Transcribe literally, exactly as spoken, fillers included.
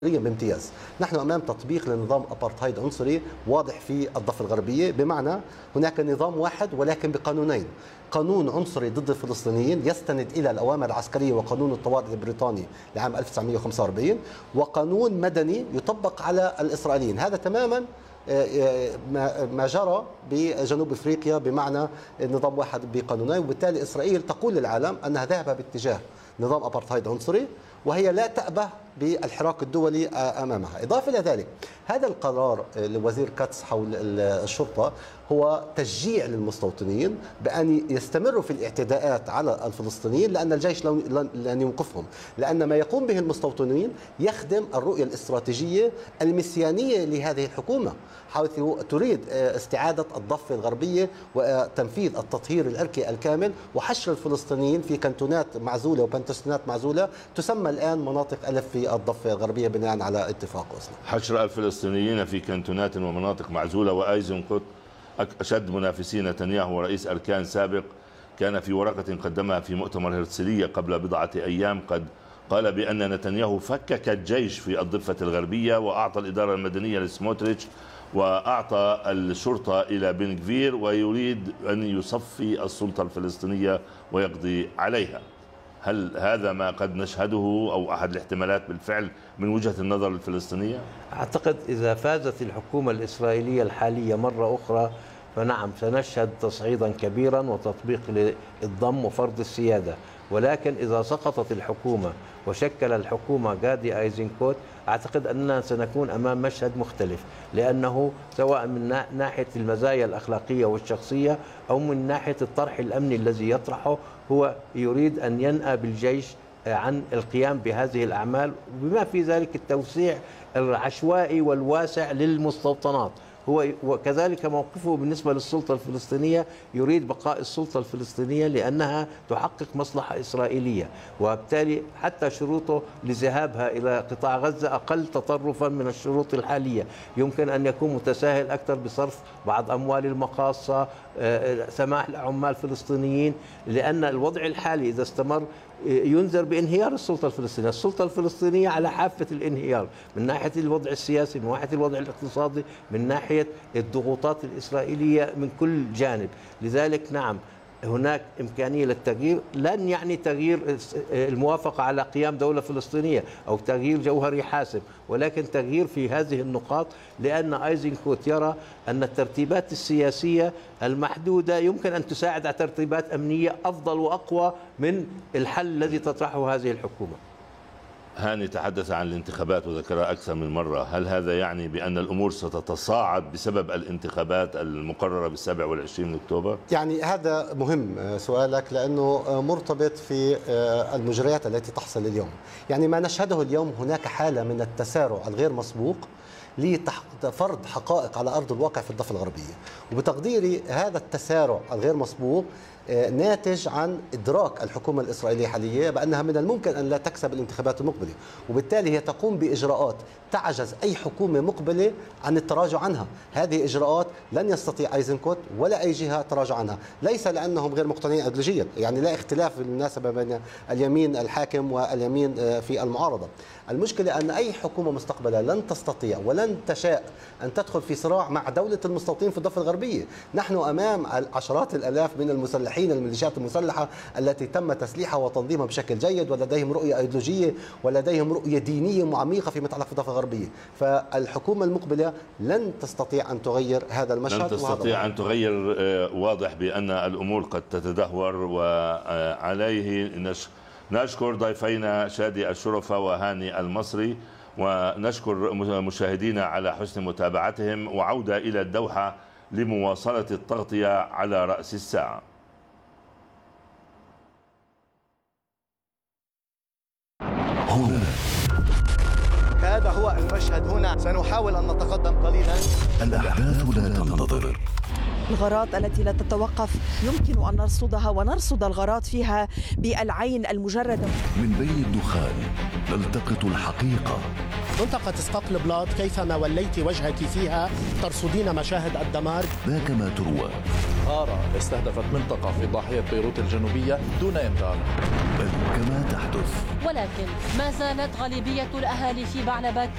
بامتياز. نحن أمام تطبيق لنظام أبارتهايد عنصري واضح في الضفة الغربية، بمعنى هناك نظام واحد ولكن بقانونين، قانون عنصري ضد الفلسطينيين يستند إلى الأوامر العسكرية وقانون الطوارئ البريطاني لعام ألف وتسعمئة وخمسة وأربعين، وقانون مدني يطبق على الإسرائيليين. هذا تماما ما جرى بجنوب افريقيا، بمعنى نظام واحد بقانونين، وبالتالي اسرائيل تقول للعالم انها ذاهبه باتجاه نظام ابارتهايد عنصري، وهي لا تأبه بالحراك الدولي امامها. اضافه الى ذلك، هذا القرار لوزير كاتس حول الشرطه هو تشجيع للمستوطنين بان يستمروا في الاعتداءات على الفلسطينيين، لان الجيش لن يوقفهم، لان ما يقوم به المستوطنين يخدم الرؤيه الاستراتيجيه المسيانيه لهذه الحكومه، حيث تريد استعاده الضفه الغربيه وتنفيذ التطهير العرقي الكامل وحشر الفلسطينيين في كانتونات معزوله وبنتستونات معزوله تسمى الان مناطق الف في الضفه الغربيه بناء على اتفاق اوسلو. حشر الفلسطينيين في كانتونات ومناطق معزوله، وايزنكوت أشد منافسي نتنياهو ورئيس أركان سابق كان في ورقة قدمها في مؤتمر هرتسلية قبل بضعة أيام قد قال بأن نتنياهو فكك الجيش في الضفة الغربية وأعطى الإدارة المدنية لسموتريتش وأعطى الشرطة إلى بن غفير، ويريد أن يصفي السلطة الفلسطينية ويقضي عليها. هل هذا ما قد نشهده أو أحد الاحتمالات بالفعل من وجهة النظر الفلسطينية؟ أعتقد إذا فازت الحكومة الإسرائيلية الحالية مرة أخرى فنعم سنشهد تصعيدا كبيرا وتطبيق للضم وفرض السيادة، ولكن إذا سقطت الحكومة وشكل الحكومة غادي أيزنكوت أعتقد أننا سنكون أمام مشهد مختلف، لأنه سواء من ناحية المزايا الأخلاقية والشخصية أو من ناحية الطرح الأمني الذي يطرحه، هو يريد أن ينأى بالجيش عن القيام بهذه الأعمال، وبما في ذلك التوسيع العشوائي والواسع للمستوطنات. هو وكذلك موقفه بالنسبة للسلطة الفلسطينية، يريد بقاء السلطة الفلسطينية لأنها تحقق مصلحة إسرائيلية، وبالتالي حتى شروطه لذهابها إلى قطاع غزة أقل تطرفا من الشروط الحالية. يمكن أن يكون متساهل أكثر بصرف بعض أموال المقاصة، سماح لعمال الفلسطينيين، لأن الوضع الحالي إذا استمر ينذر بانهيار السلطة الفلسطينية. السلطة الفلسطينية على حافة الانهيار من ناحية الوضع السياسي، من ناحية الوضع الاقتصادي، من ناحية الضغوطات الإسرائيلية من كل جانب. لذلك نعم هناك إمكانية للتغيير، لن يعني تغيير الموافقة على قيام دولة فلسطينية أو تغيير جوهري حاسم، ولكن تغيير في هذه النقاط، لأن أيزنكوت يرى أن الترتيبات السياسية المحدودة يمكن أن تساعد على ترتيبات أمنية أفضل وأقوى من الحل الذي تطرحه هذه الحكومة. هاني تحدث عن الانتخابات وذكرها أكثر من مرة، هل هذا يعني بأن الأمور ستتصاعد بسبب الانتخابات المقررة بالسابع والعشرين من أكتوبر؟ يعني هذا مهم سؤالك، لأنه مرتبط في المجريات التي تحصل اليوم. يعني ما نشهده اليوم هناك حالة من التسارع الغير مسبوق لفرض حقائق على أرض الواقع في الضفة الغربية، وبتقديري هذا التسارع الغير مسبوق ناتج عن إدراك الحكومة الإسرائيلية حاليا بأنها من الممكن أن لا تكسب الانتخابات المقبلة، وبالتالي هي تقوم بإجراءات تعجز أي حكومة مقبلة عن التراجع عنها. هذه إجراءات لن يستطيع أيزنكوت ولا أي جهة التراجع عنها، ليس لأنهم غير مقتنعين أيديولوجيا، يعني لا اختلاف بالمناسبة بين اليمين الحاكم واليمين في المعارضة. المشكلة أن أي حكومة مستقبلة لن تستطيع ولن تشاء أن تدخل في صراع مع دولة المستوطنين في الضفة الغربية. نحن أمام عشرات الآلاف من المسلحين، الميليشيات المسلحة التي تم تسليحها وتنظيمها بشكل جيد، ولديهم رؤية أيديولوجية ولديهم رؤية دينية عميقة فيما يتعلق في الضفة الغربية. فالحكومة المقبلة لن تستطيع أن تغير هذا المشهد، لن تستطيع أن تغير. واضح بأن الأمور قد تتدهور، وعليه نشكر ضيفينا شادي الشرفة وهاني المصري، ونشكر مشاهدينا على حسن متابعتهم، وعودة إلى الدوحة لمواصلة التغطية على رأس الساعة. هنا هذا هو المشهد، هنا سنحاول أن نتقدم قليلا. الأحداث لا تنتظر، الغارات التي لا تتوقف يمكن أن نرصدها ونرصد الغارات فيها بالعين المجردة. من بين الدخان نلتقط الحقيقة. منطقة اسقاط البلاط كيفما وليت وجهك فيها ترصدين مشاهد الدمار. ذاك ما تروى. غارة استهدفت منطقة في ضاحية بيروت الجنوبية دون إمتار. بل كما تحدث. ولكن ما زالت غالبية الأهالي في بعلبك